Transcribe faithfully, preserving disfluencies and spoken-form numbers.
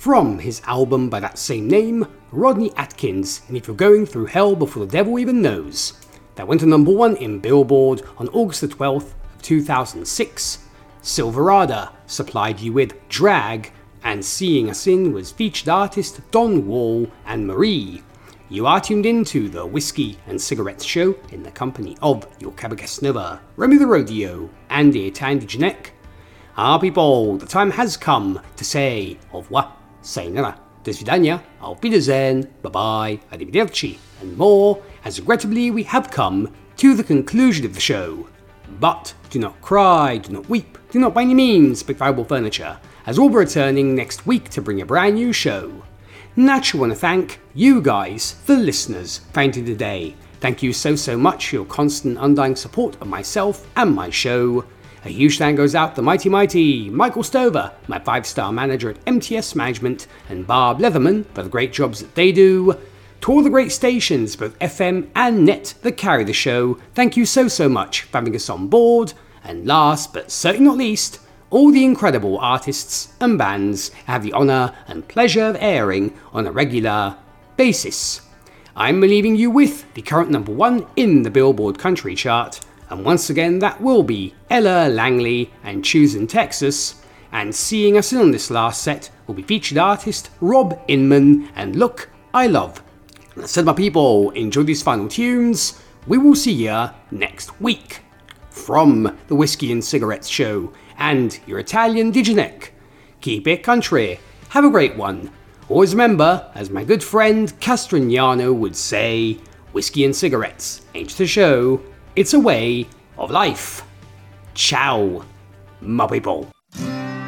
From his album by that same name, Rodney Atkins, and If You're Going Through Hell Before the Devil Even Knows. That went to number one in Billboard on August the twelfth of two thousand six. Silverado supplied you with Drag, and Seeing Us In was featured artist Don Wall and Marie. You are tuned in to the Whiskey and Cigarettes Show in the company of your Cabagasnova, Remy the Rodeo, and the Italian Dijanek. Ah people, the time has come to say au revoir, sayonara, do svidania, auf Wiedersehen, bye bye, arrivederci, and more, as regrettably we have come to the conclusion of the show. But do not cry, do not weep, do not by any means pick valuable furniture, as we'll be returning next week to bring a brand new show. Naturally want to thank you guys, the listeners, for entering today. Thank you so so much for your constant undying support of myself and my show. A huge thank goes out to the mighty mighty Michael Stover, my five star manager at M T S Management, and Barb Leatherman for the great jobs that they do. To all the great stations, both F M and net, that carry the show, thank you so so much for having us on board. And last but certainly not least, all the incredible artists and bands I have the honour and pleasure of airing on a regular basis. I'm leaving you with the current number one in the Billboard Country Chart, and once again that will be Ella Langley and Choosing Texas, and Seeing Us In on this last set will be featured artist Rob Inman and Look I Love. That said, my people, enjoy these final tunes. We will see ya next week. From the Whiskey and Cigarettes Show and your Italian Dijanek, keep it country, have a great one. Always remember, as my good friend Castrignano would say, whiskey and cigarettes ain't just a show, it's a way of life. Ciao, my people.